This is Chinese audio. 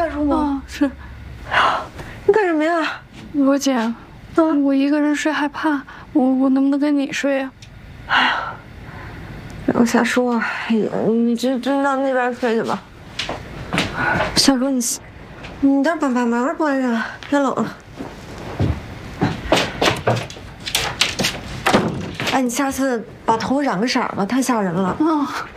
夏叔吗？ 是。 你干什么呀？ 我姐，我一个人睡害怕，我能不能跟你睡啊？ 哎呀，让夏叔啊，你真到那边睡去吧。夏叔，你这把门关上，天冷了。哎，你下次把头染个色吧，太吓人了。